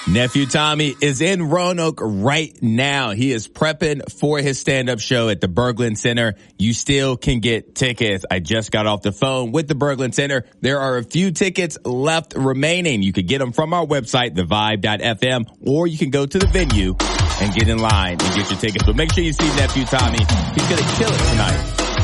Nephew Tommy is in Roanoke right now. He is prepping for his stand-up show at the Berglund Center. You still can get tickets. I just got off the phone with the Berglund Center. There are a few tickets left remaining. You could get them from our website, thevibe.fm, or you can go to the venue and get in line and get your tickets. But make sure you see Nephew Tommy. He's going to kill it tonight.